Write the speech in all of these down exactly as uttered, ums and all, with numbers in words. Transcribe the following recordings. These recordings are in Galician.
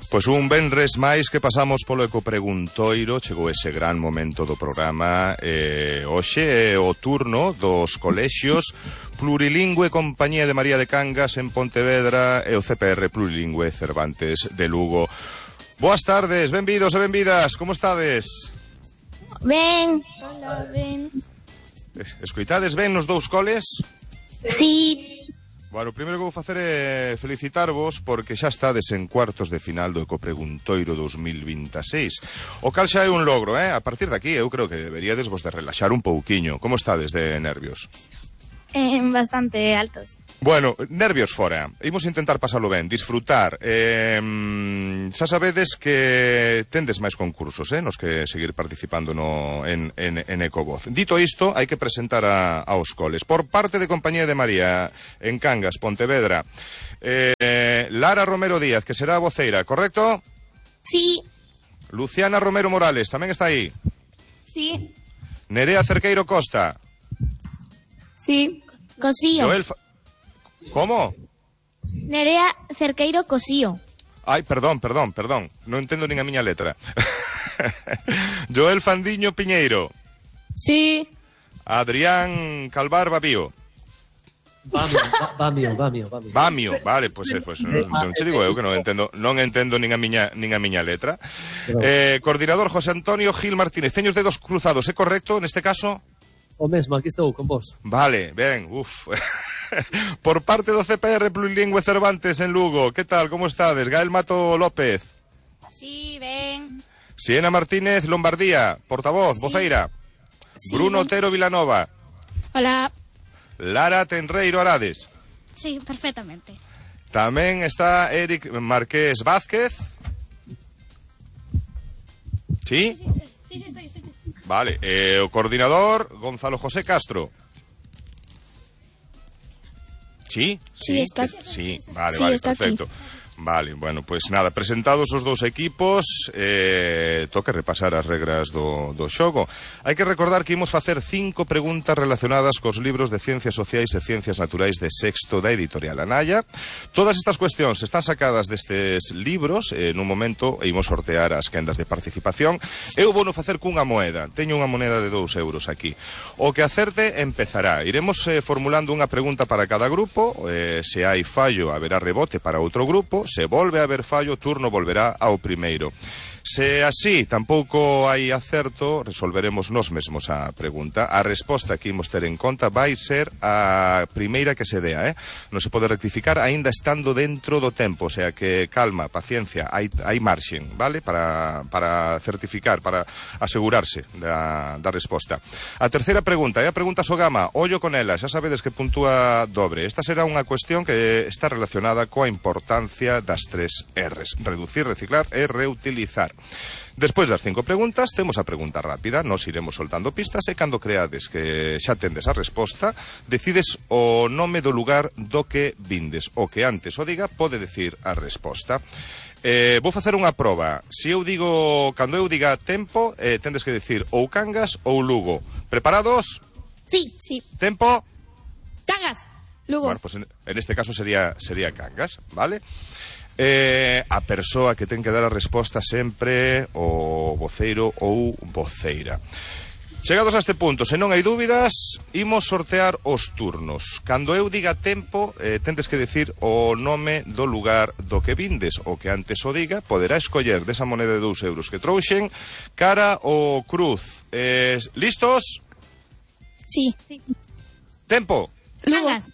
Pois un venres máis que pasamos polo Ecopreguntoiro, chegou ese gran momento do programa. eh, Hoxe é o turno dos colexios Plurilingüe Compañía de María de Cangas en Pontevedra e o C P R Plurilingüe Cervantes de Lugo. Boas tardes, benvidos e benvidas, como estades? Ben. Hola, ben. Escoitades ben nos dous coles? Sí. Bueno, o primeiro que vou facer é felicitarvos porque xa estades en cuartos de final do Ecopreguntoiro dos mil veintiséis. O cal xa é un logro, eh? A partir de aquí eu creo que deberíades vos de relaxar un pouquiño. Como estades de nervios? Eh, bastante altos. Bueno, nervios fora. Imos intentar pasalo ben, disfrutar. Eh, xa sabedes que tendes máis concursos, eh, nos que seguir participando no, en, en, en Ecovoz. Dito isto, hai que presentar a, aos coles. Por parte de Compañía de María en Cangas, Pontevedra, eh, Lara Romero Díaz, que será a voceira, correcto? Sí. Luciana Romero Morales, tamén está aí. Sí. Nerea Cerqueiro Costa. Sí. Cosío. Joel Fa... Como? Nerea Cerqueiro Cosío. Ai, perdón, perdón, perdón. Non entendo nin a miña letra. Joel Fandiño Piñeiro. Sí. Adrián Calvar Babío. Bamio, Bamio, Bamio, Bamio. Bamio, vale, pois pues, pues, non, non che digo eu que non entendo, non entendo nin a miña nin a miña letra. Eh, coordinador José Antonio Gil Martínez. Teño os dedos cruzados, é correcto neste caso? O mesmo, aquí estou con vos. Vale, ben, uf. Por parte do C P R Plurilingüe Cervantes en Lugo, que tal, como estades? Gael Mato López. Sí, ben. Siena Martínez Lombardía, portavoz, sí. Voceira. Sí, Bruno ben. Otero Vilanova. Hola. Lara Tenreiro Arades. Sí, perfectamente. Tamén está Eric Marqués Vázquez. ¿Sí? Sí, sí, sí, sí, sí estoy, estoy. Vale, eh, o coordinador Gonzalo José Castro. ¿Sí? Sí, sí está aquí. Sí, vale, sí, vale, está perfecto. Aquí. Vale, bueno, pues nada, presentados os dous equipos, eh, toca repasar as regras do, do xogo. Hai que recordar que imos facer cinco preguntas relacionadas cos libros de Ciencias Sociais e Ciencias Naturais de sexto da editorial Anaya. Todas estas cuestións están sacadas destes libros, eh, nun momento imos sortear as quendas de participación. Eu vou no facer cunha moeda, teño unha moneda de dous euros aquí. O que acerte empezará. Iremos eh, formulando unha pregunta para cada grupo, eh, se hai fallo haberá rebote para outro grupo. Se volve a haber fallo, o turno volverá ao primeiro. Se así tampouco hai acerto, resolveremos nós mesmos a pregunta. A resposta que imos ter en conta vai ser a primeira que se dea, eh? Non se pode rectificar aínda estando dentro do tempo, o sea que calma, paciencia, hai, hai marxen, vale? Para, para certificar, para asegurarse da, da resposta. A terceira pregunta é a pregunta Sogama, ollo con ela, xa sabedes que puntúa dobre. Esta será unha cuestión que está relacionada coa importancia das tres R's: reducir, reciclar e reutilizar. Despois das cinco preguntas, temos a pregunta rápida. Nos iremos soltando pistas e cando creades que xa tendes a resposta, decides o nome do lugar do que vindes. O que antes o diga pode decir a resposta. Eh, vou facer unha proba. Se eu digo, cando eu diga tempo, eh, tendes que decir ou Cangas ou Lugo. Preparados? Sí. Sí. Tempo? Cangas. Lugo. Bueno, pues en, en este caso sería, sería Cangas, vale? Eh, a persoa que ten que dar a resposta sempre o voceiro ou voceira. Chegados a este punto, se non hai dúbidas, imos sortear os turnos. Cando eu diga tempo, eh, tendes que decir o nome do lugar do que vindes. O que antes o diga, poderá escoller desa moneda de dous euros que trouxen cara ou cruz. Eh, listos? Sí. Sí. Tempo. Lugo. Cangas.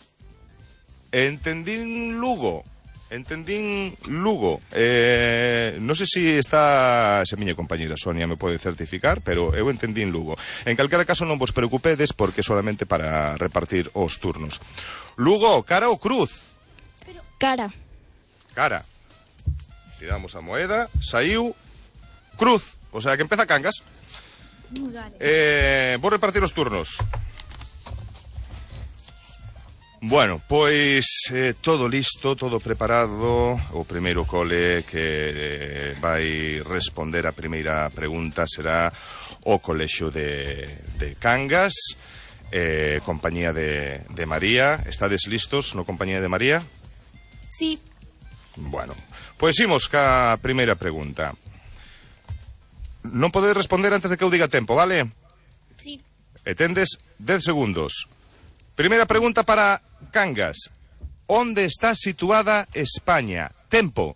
Entendín Lugo. Entendín Lugo. Eh, non sei se está se miña compañera Sonia me pode certificar, pero eu entendín Lugo. En calquera caso non vos preocupedes porque solamente para repartir os turnos. Lugo, cara ou cruz? Cara. Cara. Tiramos a moeda, saiu cruz, o sea que empeza Cangas. Eh, vou repartir os turnos. Bueno, pois eh, todo listo, todo preparado. O primeiro cole que eh, vai responder a primeira pregunta será o Colexio de, de Cangas, eh, Compañía de, de María. Estades listos no Compañía de María? Sí. Bueno, Pois imos ca primeira pregunta. Non podedes responder antes de que eu diga tempo, vale? Sí. E tendes dez segundos. Primeira pregunta para Cangas. Onde está situada España? Tempo.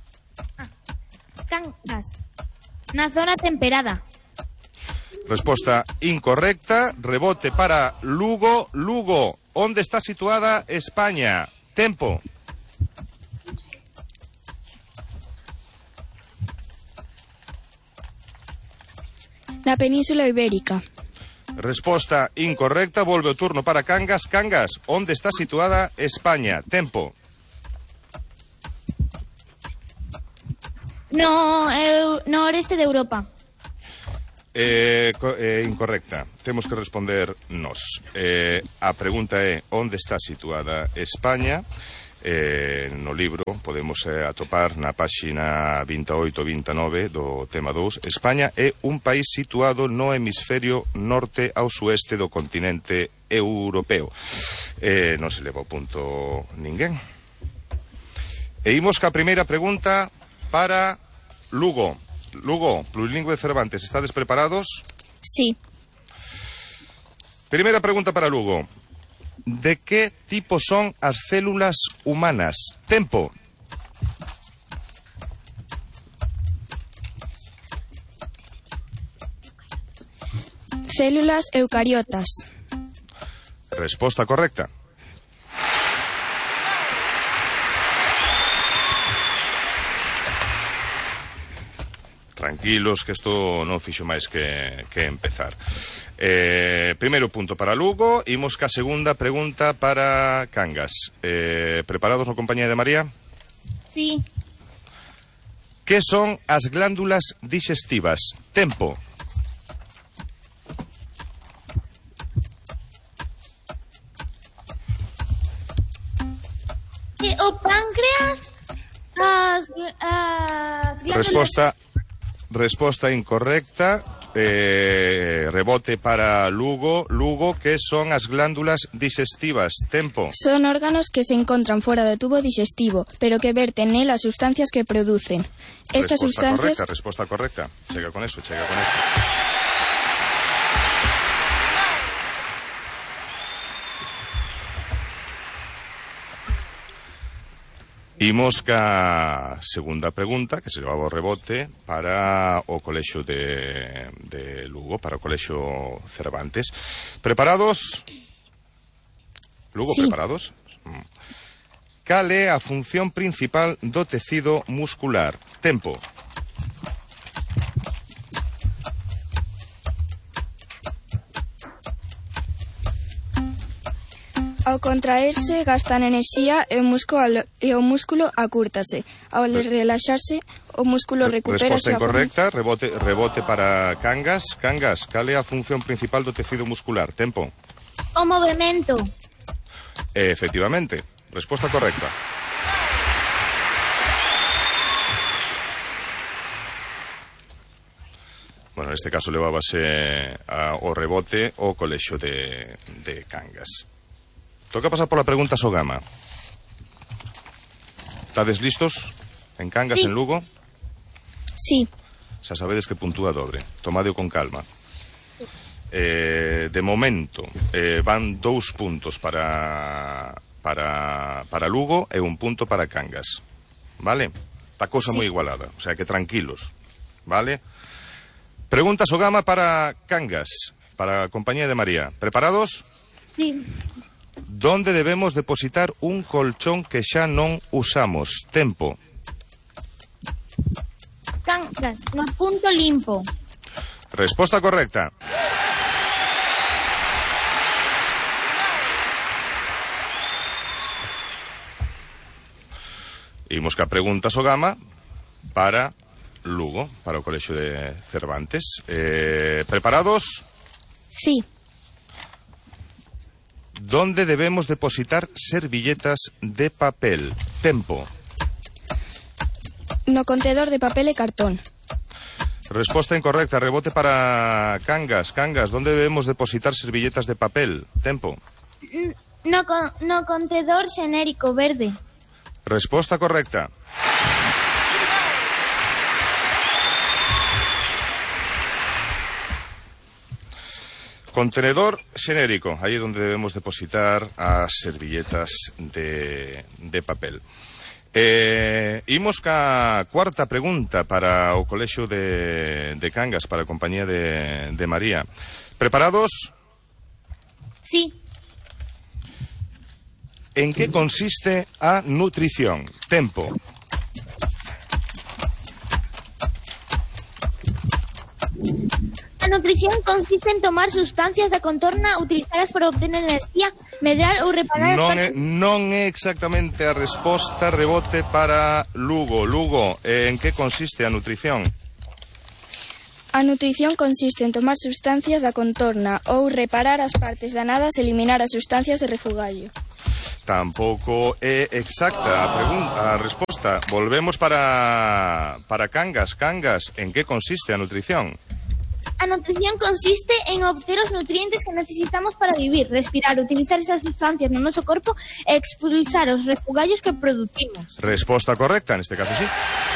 Cangas. Na zona temperada. Resposta incorrecta. Rebote para Lugo. Lugo. Onde está situada España? Tempo. Na Península Ibérica. Resposta incorrecta. Volve o turno para Cangas. Cangas. Onde está situada España? Tempo. No, eu, no oeste de Europa. Eh, co- eh, incorrecta. Temos que responder nos. Eh, a pregunta é onde está situada España. Eh, no libro podemos eh, atopar na páxina veintioito veintinueve do tema dous. España é un país situado no hemisferio norte ao sueste do continente europeo. Eh, non se leva o punto ninguén. E imos ca primeira pregunta para Lugo. Lugo, plurilingüe de Cervantes, estades preparados? Sí. Primeira pregunta para Lugo. De que tipo son as células humanas? Tempo. Células eucariotas. Resposta correcta. Tranquilos, que isto non fixo máis que, que empezar. Eh, primeiro punto para Lugo. Imos ca segunda pregunta para Cangas. Eh, preparados no compañía de María? Sí. Que son as glándulas digestivas? Tempo. E o páncreas, as, as glándulas... Resposta resposta incorrecta. Eh, rebote para Lugo. Lugo, que son as glándulas digestivas? Tempo. Son órganos que se encontran fuera do tubo digestivo, pero que verten nel as sustancias que producen. Estas Resposta sustancias... correcta, resposta correcta. Chega con eso, chega con eso. Imos ca segunda pregunta, que se levaba o rebote para o colexio de, de Lugo, para o colexio Cervantes. Preparados? Lugo, Sí. preparados? Mm. Cal é a función principal do tecido muscular? Tempo. Ao contraerse, gastan enerxía e o músculo, e o músculo acúrtase. Ao relaxarse, o músculo recupera a Resposta súa forma. incorrecta, rebote, rebote para Cangas. Cangas, cal é a función principal do tecido muscular? Tempo. O movimento. Eh, efectivamente, resposta correcta. Bueno, neste caso levábase a, o rebote o colexio de, de Cangas. Toca pasar pola pregunta Sogama. Estades listos? En Cangas, Sí. en Lugo? Sí. Xa sabedes que puntúa dobre. Tomadeo con calma. Eh, de momento, eh, van dous puntos para, para, para Lugo e un punto para Cangas. Vale? Está cosa Sí. moi igualada. O sea que tranquilos. Vale? Pregunta Sogama para Cangas, para a compañía de María. ¿Preparados? Sí. ¿Dónde debemos depositar un colchón que xa non usamos? Tempo. Cangas. No punto limpo. Resposta correcta. Imos ca pregunta Sogama para Lugo, para o colexio de Cervantes. Eh, ¿Preparados? Sí. ¿Dónde debemos depositar servilletas de papel? Tempo. No contedor de papel e cartón. Resposta incorrecta. Rebote para Cangas. Cangas, ¿dónde debemos depositar servilletas de papel? Tempo. No, con, no contedor xenérico verde. Resposta correcta. Contenedor xenérico, aí é onde debemos depositar as servilletas de, de papel. Eh, imos ca cuarta pregunta para o Colexio de, de Cangas, para a compañía de, de María. Preparados? Sí. En que consiste a nutrición? Tempo. A nutrición consiste en tomar sustancias da contorna utilizadas para obtener enerxía, medrar ou reparar Non as é, non é exactamente a resposta, rebote para Lugo. Lugo, eh, en que consiste a nutrición? A nutrición consiste en tomar sustancias da contorna ou reparar as partes danadas e eliminar as sustancias de refugallo. Tampouco é exacta a pregunta, a resposta. Volvemos para para Cangas. Cangas, en que consiste a nutrición? A nutrición consiste en obter os nutrientes que necesitamos para vivir, respirar, utilizar esas sustancias no noso corpo e expulsar os refugallos que producimos. Resposta correcta, neste caso sí.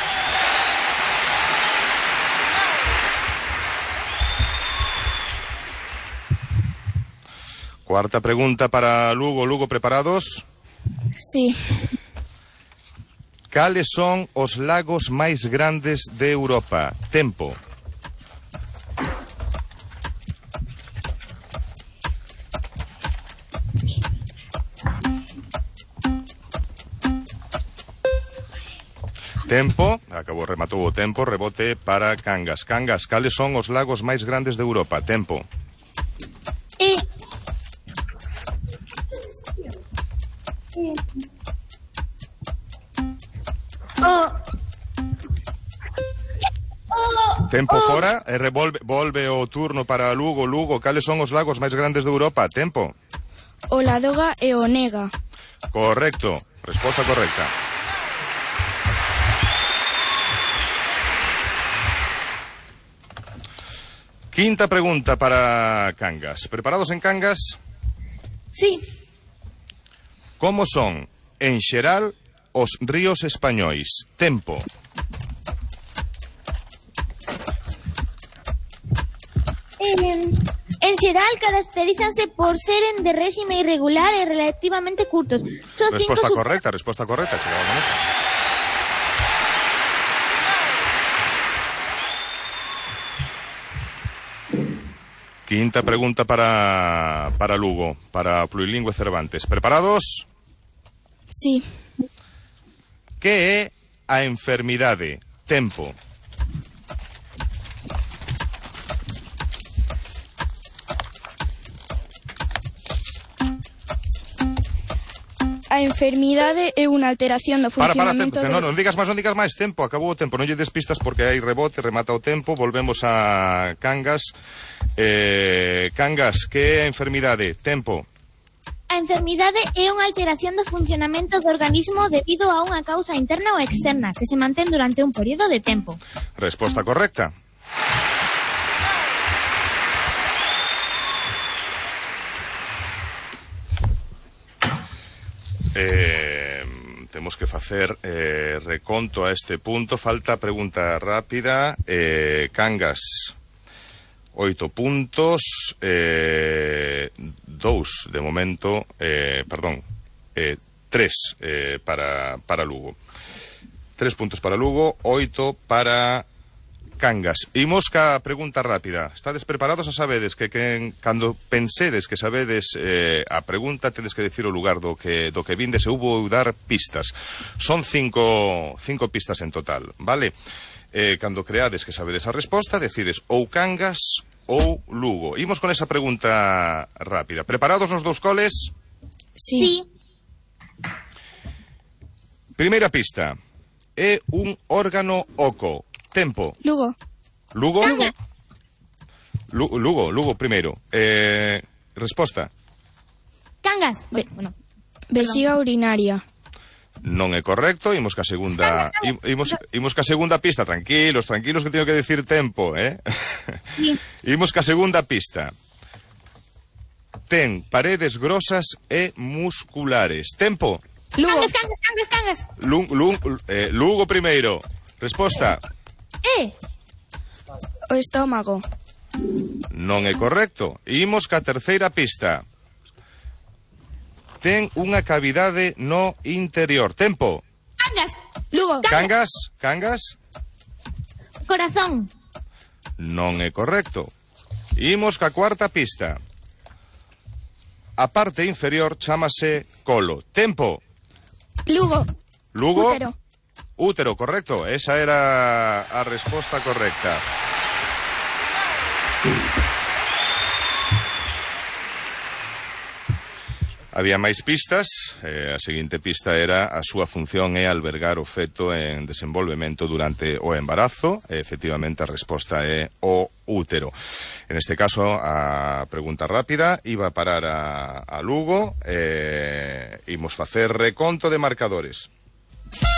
Cuarta pregunta para Lugo. Lugo, preparados? Sí. Cales son os lagos máis grandes de Europa? Tempo. Tempo, acabou, rematou o tempo, rebote para Cangas. Cangas, cales son os lagos máis grandes de Europa? Tempo. E... O... O... Tempo o... fora, e revolve, volve o turno para Lugo. Lugo, cales son os lagos máis grandes de Europa? Tempo. O Ladoga e o Nega. Correcto, resposta correcta. Quinta pregunta para Cangas. ¿Preparados en Cangas? Sí. Como son, en xeral, os ríos españois? Tempo. Eh, en xeral caracterízanse por seren de réxime irregular e relativamente curtos. Son Resposta cinco correcta, resposta correcta. Chegábamos. Quinta pregunta para, para Lugo, para Plurilingüe Cervantes. ¿Preparados? Sí. Que é a enfermidade? Tempo. A enfermidade é unha alteración do Para, para, funcionamento tempo. do... Non, non digas máis, non digas máis. Tempo, acabou o tempo. Non lle des pistas porque hai rebote, remata o tempo. Volvemos a Cangas. Eh, Cangas, que é a enfermidade? Tempo. A enfermidade é unha alteración do funcionamento do organismo debido a unha causa interna ou externa que se mantén durante un período de tempo. Resposta correcta. Eh, temos que facer eh, reconto a este punto. Falta pregunta rápida. eh, Cangas, oito puntos, eh, dous de momento, eh, perdón, eh, tres eh, para, para Lugo. Tres puntos para Lugo, oito para Cangas. Imos ca pregunta rápida. Estades preparados? A sabedes que, que cando pensedes que sabedes eh, a pregunta, tedes que decir o lugar do que, do que vindes. Eu vou dar pistas. Son cinco, cinco pistas en total, vale? Eh, cando creades que sabedes a resposta, decides ou Cangas ou Lugo. Imos con esa pregunta rápida. Preparados nos dous coles? Sí. Sí. Primeira pista. É un órgano oco. Tempo. Lugo. Lugo? Cangas. Lu- Lugo, Lugo primeiro. Eh, resposta. Cangas. Be- Bueno, Vexiga urinaria. Non é correcto. Imos ca segunda, Cangas, Cangas. im- imos, imos ca segunda pista. Tranquilos, tranquilos que teño que decir tempo, eh? sí. Imos ca segunda pista. Ten paredes grosas e musculares. Tempo. Lugo. Cangas, cangas, cangas, cangas. Lu- Lu- eh, Lugo primeiro. Resposta. Eh. O estómago. Non é correcto. Imos ca terceira pista. Ten unha cavidade no interior. Tempo. Cangas. Lugo. Cangas, cangas. Corazón. Non é correcto. Imos ca cuarta pista. A parte inferior chámase colo. Tempo. Lugo. Lugo. Útero. Útero, correcto. Esa era a resposta correcta. Había máis pistas. Eh, a seguinte pista era a súa función é albergar o feto en desenvolvemento durante o embarazo. E, efectivamente, a resposta é o útero. En este caso, a pregunta rápida iba a parar a, a Lugo. Eh, imos facer reconto de marcadores.